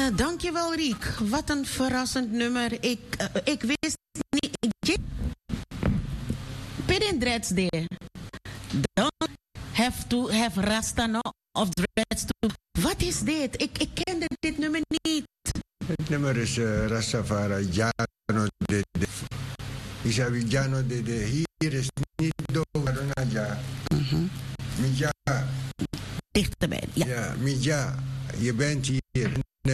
Dankjewel, Riek. Wat een verrassend nummer. Ik wist niet. Pidin dreads there. Don't have Rasta no of dreads to. Wat is dit? Ik kende dit nummer niet. Het nummer is Rastafari Jano Dede. Isabi Jano Dede. Hier is niet Donaja. Mija. Dichterbij. Ja. Ja, Mija. Je bent hier.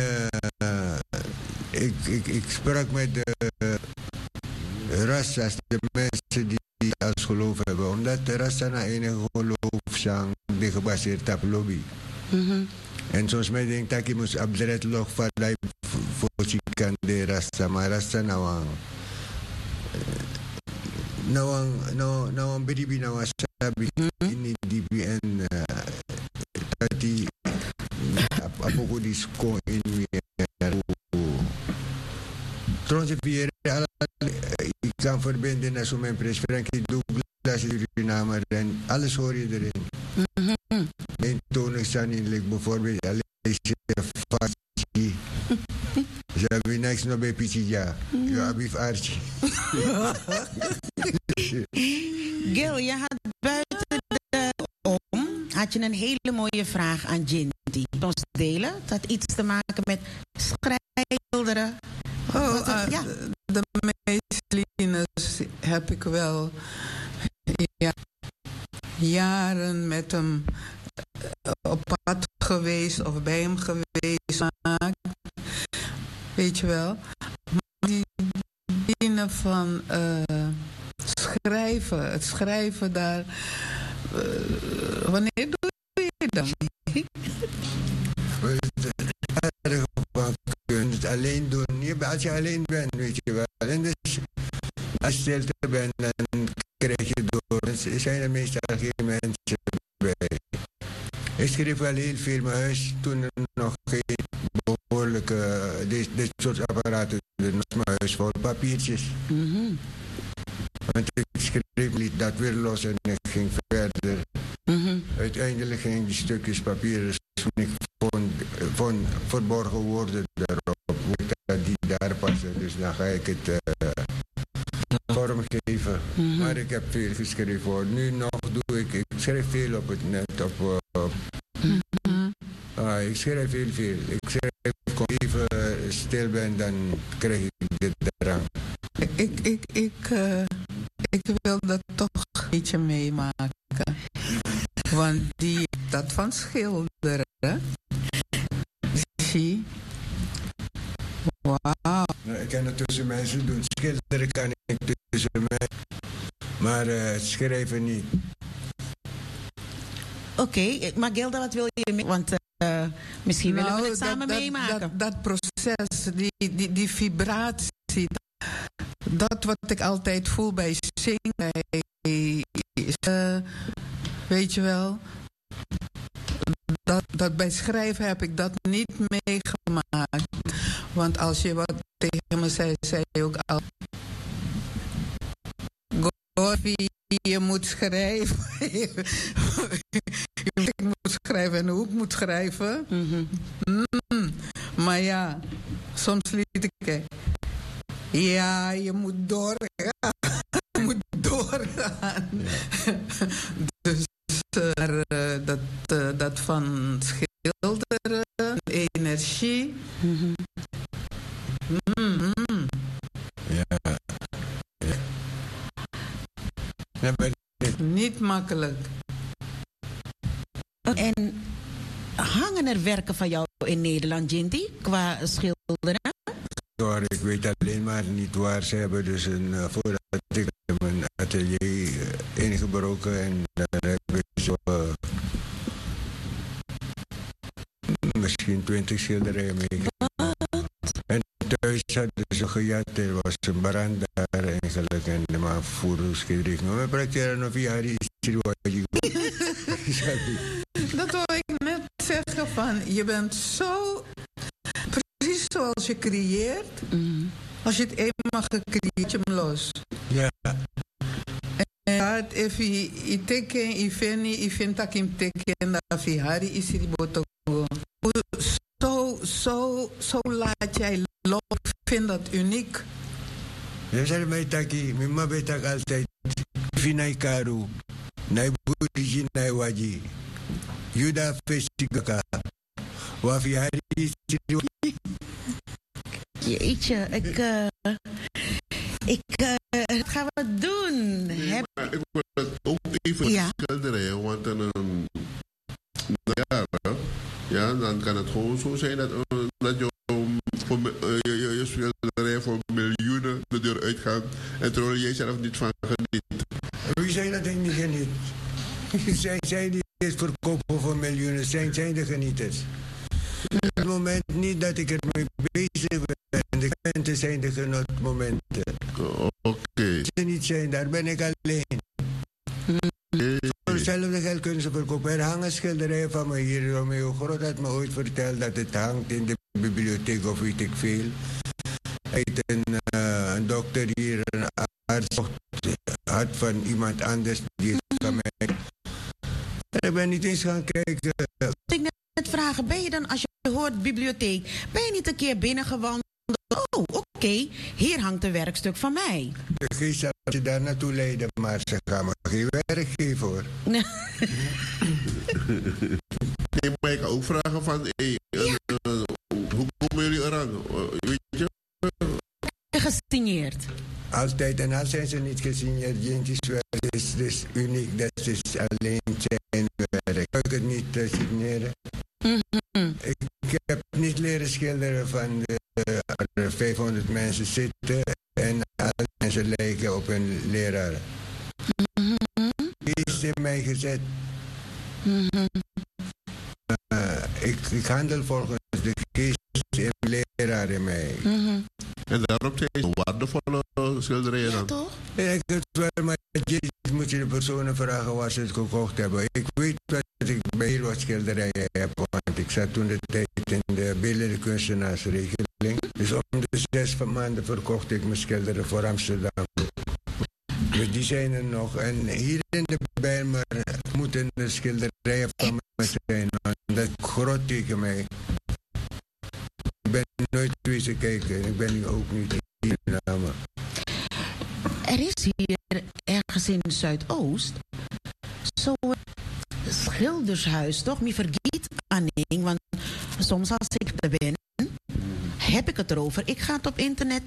Ik sprak met de Rastas, de mensen die als geloof hebben. Omdat de Rasta na enige geloof zijn die gebaseerd op lobby. En soms mij denk dat je moest abdret log van die voorzieken de Rasta. Maar Rasta nou een bribi nou sabi in die en dat die apoko die sko in weer. Trouwens, ik kan verbinden naar zo'n pres Frankie Douglas, Surinamer en alles hoor je erin. En tonen staan in bijvoorbeeld Alessia Fasci. Ze hebben niks nog bij Pichija. Ja, Abif Archie. Gil, je had buiten de had je een hele mooie vraag aan Jinty. Ons delen. Dat had iets te maken met schilderen. Ja. De meeste lines heb ik wel jaren met hem op pad geweest of bij hem geweest. Weet je wel. Maar die dingen van schrijven, het schrijven daar. Wanneer doe je dat? Je kunt het alleen doen. Als je alleen bent, weet je wel. En dus, als je stilte bent, dan krijg je door. Er zijn er meestal geen mensen bij. Ik schreef wel heel veel, maar huis toen er nog geen behoorlijke, dit soort apparaten. Er was mijn huis vol papiertjes. Want ik schreef niet dat weer los en ik ging verder. Uiteindelijk gingen die stukjes papier toen ik vond verborgen woorden erop. Dat die daar passen. Dus dan ga ik het vormgeven. Maar ik heb veel geschreven hoor. Nu nog doe ik schrijf veel op het net. Ik schrijf heel veel. Ik schrijf, als ik even stil ben, dan krijg ik dit drang. Ik wil dat toch een beetje meemaken. Want dat van schilderen. Zie. Wauw. Ik kan het tussen mensen doen. Schilderen kan ik tussen mensen. Maar schrijven niet. Oké, maar Gilda, wat wil je mee? Want misschien willen we het samen meemaken. Dat proces, die vibratie. Dat wat ik altijd voel bij zingen. Weet je wel. Dat bij schrijven heb ik dat niet meegemaakt. Want als je wat tegen me zei je ook al. Gorfie, je moet schrijven. Ik moet schrijven en hoe ik moet schrijven. Maar ja, soms liet ik. Ja, je moet doorgaan. Je moet doorgaan. Dus dat van schilderen, energie. Ja, niet makkelijk. En hangen er werken van jou in Nederland, Jinty, qua schilderen? Ik weet alleen maar niet waar ze hebben. Dus voordat ik mijn atelier ingebroken en daar heb ik zo misschien 20 schilderijen meegenomen. En thuis hadden ze gejat. Er was een brand daar eigenlijk en de man voerde schildering. Maar praktijk nog 4 jaar is dat wil ik net zeggen van, je bent zo precies zoals je creëert. Als je het eenmaal gecreëerd, je hem los. Ja. En if je teken, je vindt dat je teken, dat je hari is die botogo. zo laat jij los. Ik vind dat uniek. Je zei mij taki, mijn ma weet ook altijd, vinay karu, nai buriji nai waji, juda festigaka, wafi hari Jeetje, wat gaan we doen? Nee, maar ik wil het ook even schilderen, want ja, dan kan het gewoon zo zijn dat je schilderij voor miljoenen de deur uitgaat en terwijl jij zelf niet van geniet. Wie zei dat ik niet geniet? Zij die het verkopen voor miljoenen, zijn de genieters. Op het moment niet dat ik ermee bezig ben. De momenten zijn de genotmomenten. Oké. Ze niet zijn, daar ben ik alleen. Voor hetzelfde geld kunnen ze verkopen. Er hangen schilderijen van me hier. Romeo Groot had me ooit verteld dat het hangt in de bibliotheek of weet ik veel. Hij heeft een dokter hier, een arts, had van iemand anders die het van mij. Ik ben niet eens gaan kijken. Ik net vragen, ben je dan, als je hoort bibliotheek, ben je niet een keer binnengewandeld? Oh, oké, hier hangt een werkstuk van mij. De geest zal je daar naartoe leiden, maar ze gaan me geen werk geven hoor. Nee, maar ik kan ook vragen van, hoe komen jullie eraan? Weet je? Gesigneerd. Altijd en al zijn ze niet gesigneerd. Jentjes werk is uniek, dat is alleen zijn werk. Ik kan het niet signeren. Ik heb niet leren schilderen van de 500 mensen zitten en alle mensen lijken op een leraar. Die is in mij gezet. Ik handel volgens de geest en leraar in mij. En daarom zijn ze waardevolle schilderijen dan. Ja, toch? Ik het wel, maar moet je de personen vragen waar ze het gekocht hebben. Ik weet dat ik bij heel wat schilderijen heb, want ik zat toen de tijd in de beeldende kunstenaarsregeling. Dus om de 6 maanden verkocht ik mijn schilderen voor Amsterdam. Dus die zijn er nog. En hier in de Bijlmer moeten de schilderijen van me zijn, want dat grot tegen mij. Ik ben nooit wezen kijken en ik ben nu ook niet hier namen. Er is hier ergens in Zuidoost zo'n schildershuis, toch? Me vergiet aaning, want soms als ik er ben, heb ik het erover. Ik ga het op internet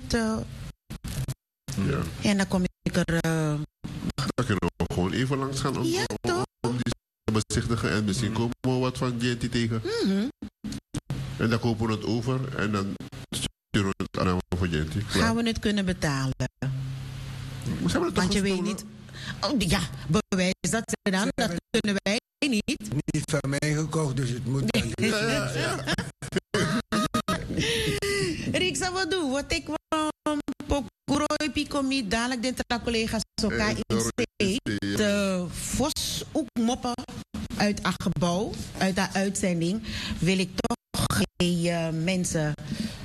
en dan kom ik er... Dan kunnen we gewoon even langs gaan om die te bezichtigen en misschien komen we wat van Jenty tegen. En dan kopen we het over en dan sturen we het aan voor Jenty. Gaan we het kunnen betalen? Want je weet niet... Oh ja, bewijs dat ze dan. Dat kunnen wij niet. Niet van mij gekocht, dus het moet dan. Riksa, wat doe? Wat ik Pokuroi Pikomi, dadelijk de collega's elkaar in steeds. De Vos ook moppen uit het gebouw, uit de uitzending, wil ik toch geen mensen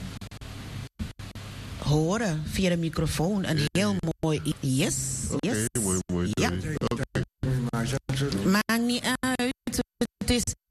horen via de microfoon. Een heel mooi... Yes. Mooi. Ja. Maakt niet uit. Het is